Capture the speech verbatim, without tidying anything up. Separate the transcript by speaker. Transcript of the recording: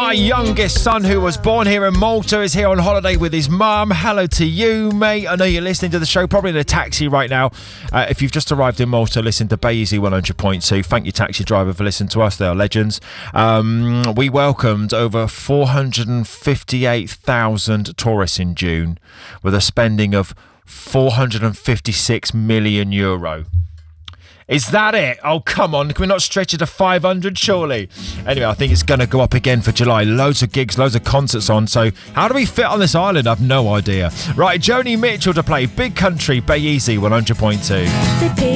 Speaker 1: My youngest son, who was born here in Malta, is here on holiday with his mum. Hello to you, mate. I know you're listening to the show, probably in a taxi right now. Uh, if you've just arrived in Malta, listen to Bay Easy one hundred point two. Thank you, taxi driver, for listening to us. They are legends. Um, we welcomed over four hundred fifty-eight thousand tourists in June with a spending of four hundred fifty-six million euro. Is that it? Oh, come on. Can we not stretch it to five hundred, surely? Anyway, I think it's going to go up again for July. Loads of gigs, loads of concerts on. So how do we fit on this island? I've no idea. Right, Joni Mitchell to play Big Country, Bay Easy one hundred point two.